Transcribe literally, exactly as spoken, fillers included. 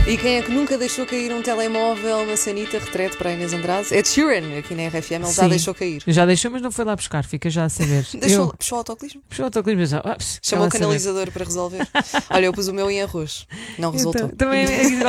E quem é que nunca deixou cair um telemóvel na sanita? Retrete para a Inês Andrade. É Sheeran, aqui na R F M, ele já Sim. deixou cair. Já deixou, mas não foi lá buscar, fica já a saber. Deixou, Eu, puxou o autocolismo. puxou o autocolismo, mas já, ah, pss, Chamou o ela a saber. canalizador para resolver. Olha, eu pus o meu em arroz. Não resultou. Então, também é